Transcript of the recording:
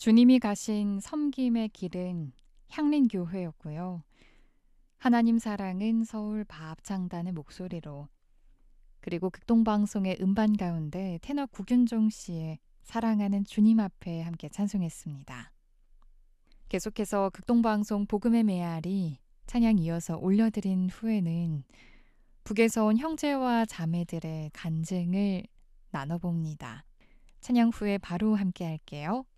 주님이 가신 섬김의 길은 향린교회였고요. 하나님 사랑은 서울 바합창단의 목소리로, 그리고 극동방송의 음반 가운데 테너 구균종 씨의 사랑하는 주님 앞에 함께 찬송했습니다. 계속해서 극동방송 복음의 메아리 찬양 이어서 올려드린 후에는 북에서 온 형제와 자매들의 간증을 나눠봅니다. 찬양 후에 바로 함께 할게요.